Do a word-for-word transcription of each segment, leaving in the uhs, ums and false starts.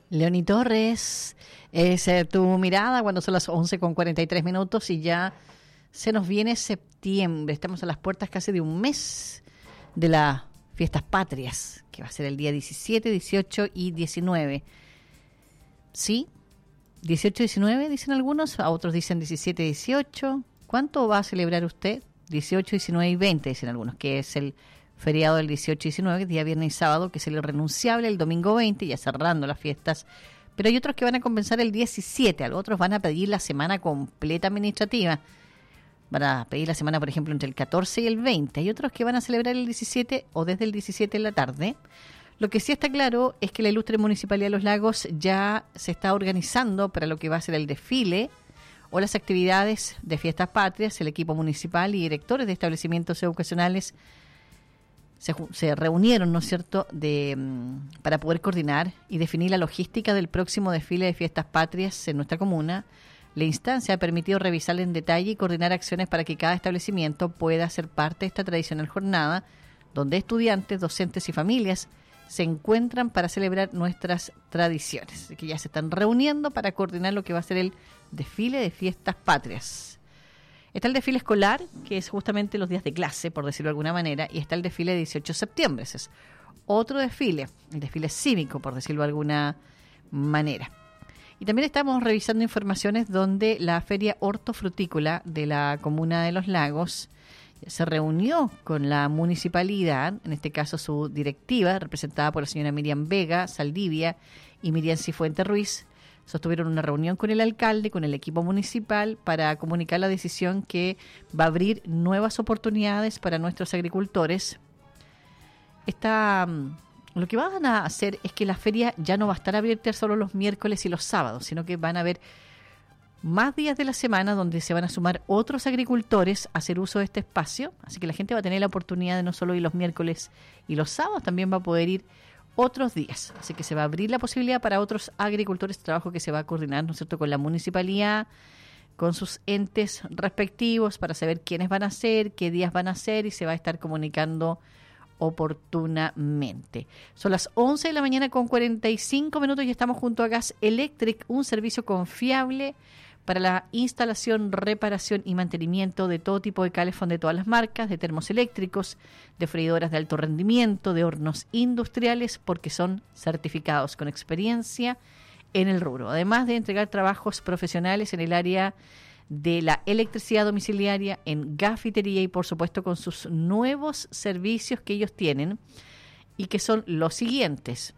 Leoní Torres, es eh, tu mirada cuando son las once con cuarenta y tres minutos y ya se nos viene septiembre. Estamos a las puertas casi de un mes de las fiestas patrias, que va a ser el día diecisiete, dieciocho y diecinueve. ¿Sí? dieciocho y diecinueve dicen algunos, a otros dicen diecisiete y dieciocho. ¿Cuánto va a celebrar usted? dieciocho, diecinueve y veinte dicen algunos, que es el feriado del dieciocho y diecinueve, día viernes y sábado, que es el irrenunciable, el domingo veinte, ya cerrando las fiestas. Pero hay otros que van a compensar el diecisiete, a otros van a pedir la semana completa administrativa. Van a pedir la semana, por ejemplo, entre el catorce y el veinte. Hay otros que van a celebrar el diecisiete o desde el diecisiete en la tarde. Lo que sí está claro es que la ilustre Municipalidad de Los Lagos ya se está organizando para lo que va a ser el desfile o las actividades de fiestas patrias. El equipo municipal y directores de establecimientos educacionales se, se reunieron, ¿no es cierto?, de, para poder coordinar y definir la logística del próximo desfile de fiestas patrias en nuestra comuna. La instancia ha permitido revisar en detalle y coordinar acciones para que cada establecimiento pueda ser parte de esta tradicional jornada, donde estudiantes, docentes y familias se encuentran para celebrar nuestras tradiciones. Así que ya se están reuniendo para coordinar lo que va a ser el desfile de fiestas patrias. Está el desfile escolar, que es justamente los días de clase, por decirlo de alguna manera, y está el desfile de dieciocho de septiembre. Ese es otro desfile, el desfile cívico, por decirlo de alguna manera. Y también estamos revisando informaciones donde la Feria Hortofrutícola de la Comuna de Los Lagos se reunió con la municipalidad, en este caso su directiva, representada por la señora Miriam Vega Saldivia y Miriam Cifuente Ruiz. Sostuvieron una reunión con el alcalde, con el equipo municipal, para comunicar la decisión que va a abrir nuevas oportunidades para nuestros agricultores. Esta, lo que van a hacer es que la feria ya no va a estar abierta solo los miércoles y los sábados, sino que van a haber más días de la semana donde se van a sumar otros agricultores a hacer uso de este espacio. Así que la gente va a tener la oportunidad de no solo ir los miércoles y los sábados, también va a poder ir otros días. Así que se va a abrir la posibilidad para otros agricultores, trabajo que se va a coordinar, ¿no es cierto?, con la municipalidad, con sus entes respectivos, para saber quiénes van a ser, qué días van a ser, y se va a estar comunicando oportunamente. Son las once de la mañana con cuarenta y cinco minutos y estamos junto a Gas Electric, un servicio confiable para la instalación, reparación y mantenimiento de todo tipo de calefón de todas las marcas, de termos eléctricos, de freidoras de alto rendimiento, de hornos industriales, porque son certificados con experiencia en el rubro. Además de entregar trabajos profesionales en el área de la electricidad domiciliaria, en gafitería y por supuesto con sus nuevos servicios que ellos tienen y que son los siguientes.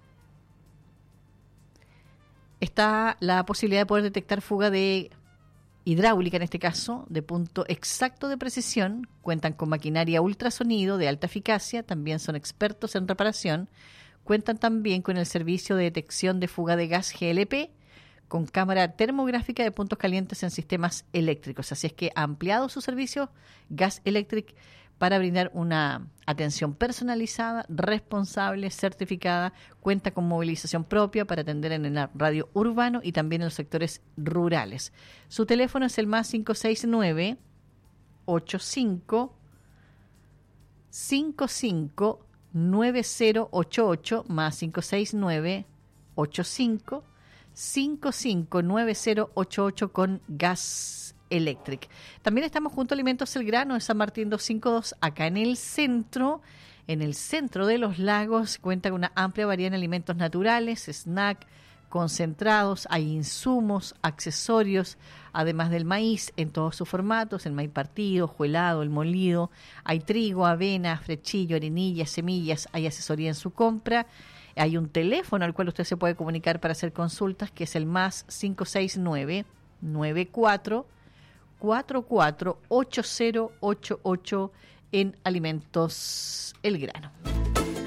Está la posibilidad de poder detectar fuga de hidráulica, en este caso, de punto exacto de precisión. Cuentan con maquinaria ultrasonido de alta eficacia, también son expertos en reparación. Cuentan también con el servicio de detección de fuga de gas G L P, con cámara termográfica de puntos calientes en sistemas eléctricos. Así es que ha ampliado su servicio Gas Electric para brindar una atención personalizada, responsable, certificada. Cuenta con movilización propia para atender en el radio urbano y también en los sectores rurales. Su teléfono es el más cinco seis nueve, ocho cinco, cinco cinco, nueve cero ocho ocho, más cinco seis nueve, ocho cinco, cinco cinco nueve cero ocho ocho con Gas Electric. También estamos junto a Alimentos El Grano de San Martín doscientos cincuenta y dos, acá en el centro, en el centro de Los Lagos. Cuenta con una amplia variedad de alimentos naturales, snack, concentrados, hay insumos, accesorios, además del maíz en todos sus formatos, el maíz partido, juelado, el molido, hay trigo, avena, frechillo, arenilla, semillas, hay asesoría en su compra. Hay un teléfono al cual usted se puede comunicar para hacer consultas, que es el más cinco seis nueve, nueve cuatro, cuatro cuatro ocho cero ocho ocho en Alimentos El Grano.